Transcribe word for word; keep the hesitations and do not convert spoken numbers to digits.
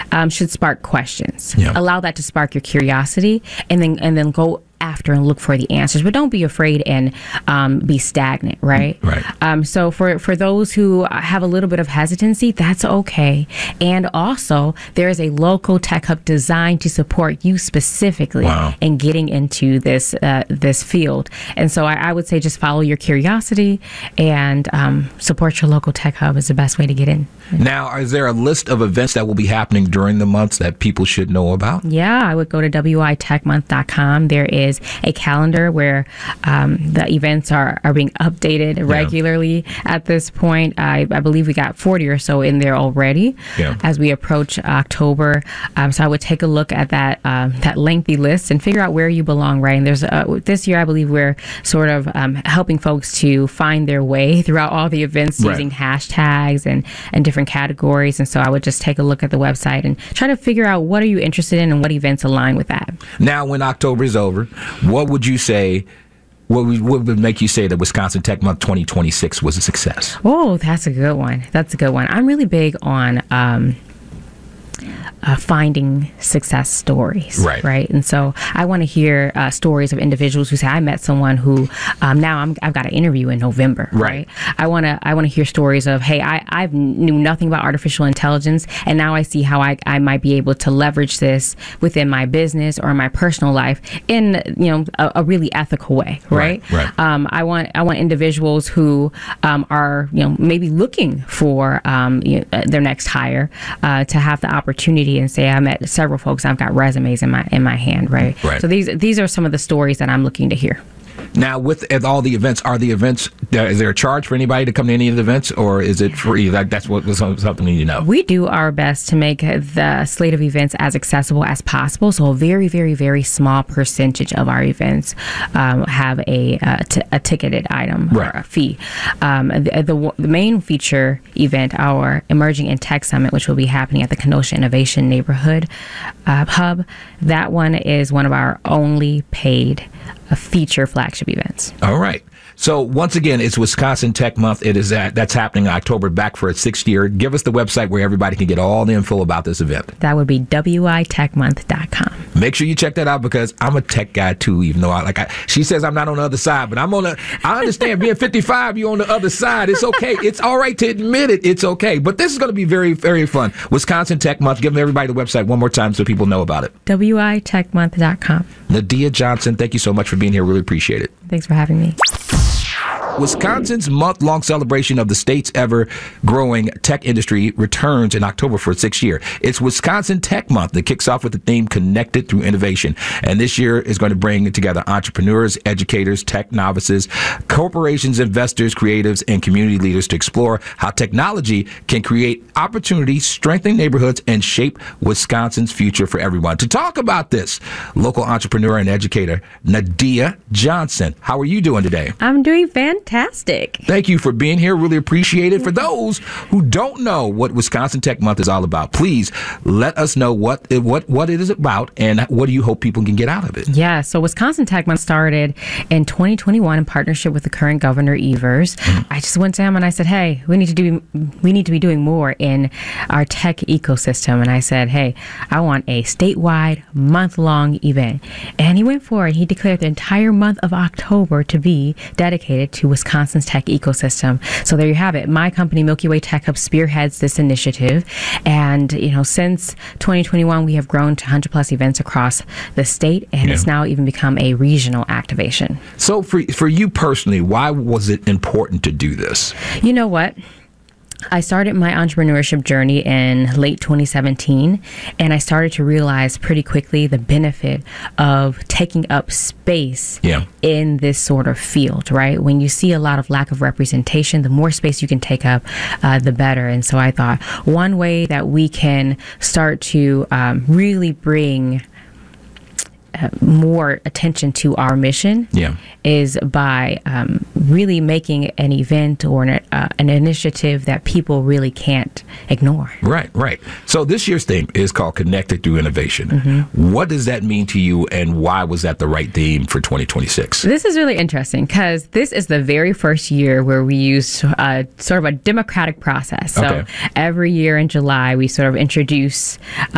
um, should spark questions. Yeah. Allow that to spark your curiosity, and then and then go after and look for the answers, but don't be afraid and um, be stagnant, right? Right. Um, so for, for those who have a little bit of hesitancy, that's okay. And also, there is a local tech hub designed to support you specifically Wow. in getting into this uh, this field. And so I, I would say just follow your curiosity and um, support your local tech hub is the best way to get in. Now, is there a list of events that will be happening during the months that people should know about? Yeah, I would go to W I tech month dot com. There is a calendar where um, the events are, are being updated regularly at this point. I, I believe we got forty or so in there already Yeah. as we approach October. Um, so I would take a look at that um, that lengthy list and figure out where you belong, right? And there's uh, this year, I believe we're sort of um, helping folks to find their way throughout all the events Right. using hashtags and, and different categories. And so I would just take a look at the website and try to figure out what are you interested in and what events align with that. Now, when October is over, what would you say, what would, what would make you say that Wisconsin Tech Month twenty twenty-six was a success? Oh, that's a good one. That's a good one. I'm really big on um, uh, finding success stories. Right. Right. And so I want to hear uh, stories of individuals who say, I met someone who um, now I'm, I've got an interview in November. Right. Right. I want to I want to hear stories of, hey, I I knew nothing about artificial intelligence, and now I see how I, I might be able to leverage this within my business or my personal life in, you know, a, a really ethical way. Right. Right, right. Um, I want I want individuals who um, are, you know, maybe looking for um, you know, their next hire uh, to have the opportunity and say, I met several folks. I've got resumes in my in my hand. Right. Right. So these these are some of the stories that I'm looking to hear. Now, with at all the events, are the events, uh, is there a charge for anybody to come to any of the events, or is it free? That, that's what was something you need to know. We do our best to make the slate of events as accessible as possible. So a very, very, very small percentage of our events um, have a, uh, t- a ticketed item Right. or a fee. Um, the, the, the main feature event, our Emerging in Tech Summit, which will be happening at the Kenosha Innovation Neighborhood uh, Hub, that one is one of our only paid uh, feature flagship events. All right. So once again, it's Wisconsin Tech Month. It is at, that's happening in October, back for its sixth year. Give us the website where everybody can get all the info about this event. That would be W I tech month dot com. Make sure you check that out, because I'm a tech guy too, even though I like I, she says I'm not on the other side, but I'm on the, I understand being fifty-five, you're on the other side. It's okay. It's all right to admit it. It's okay. But this is going to be very, very fun. Wisconsin Tech Month. Give everybody the website one more time so people know about it. W I tech month dot com. Nadia Johnson, thank you so much for being here. Really appreciate it. Thanks for having me. Wisconsin's month-long celebration of the state's ever-growing tech industry returns in October for its sixth year. It's Wisconsin Tech Month that kicks off with the theme Connected Through Innovation. And this year is going to bring together entrepreneurs, educators, tech novices, corporations, investors, creatives, and community leaders to explore how technology can create opportunities, strengthen neighborhoods, and shape Wisconsin's future for everyone. To talk about this, local entrepreneur and educator Nadia Johnson. How are you doing today? I'm doing fantastic. Thank you for being here. Really appreciate it. For those who don't know what Wisconsin Tech Month is all about, please let us know what what what it is about and what do you hope people can get out of it. Yeah, so Wisconsin Tech Month started in twenty twenty-one in partnership with the current governor Evers. Mm-hmm. I just went to him and I said, "Hey, we need to do we need to be doing more in our tech ecosystem." And I said, "Hey, I want a statewide month-long event." And he went for it. He declared the entire month of October to be dedicated to Wisconsin's tech ecosystem. So there you have it. My company, Milky Way Tech Hub, spearheads this initiative. And, you know, since twenty twenty-one, we have grown to one hundred plus events across the state, and Yeah. it's now even become a regional activation. So for for you personally, why was it important to do this? You know what? I started my entrepreneurship journey in late twenty seventeen, and I started to realize pretty quickly the benefit of taking up space Yeah. in this sort of field, right? When you see a lot of lack of representation, the more space you can take up, uh, the better. And so I thought one way that we can start to um, really bring Uh, more attention to our mission Yeah. is by um, really making an event or an, uh, an initiative that people really can't ignore. Right, right. So this year's theme is called Connected Through Innovation. Mm-hmm. What does that mean to you, and why was that the right theme for twenty twenty-six? This is really interesting because this is the very first year where we use uh, sort of a democratic process. So Okay. every year in July, we sort of introduce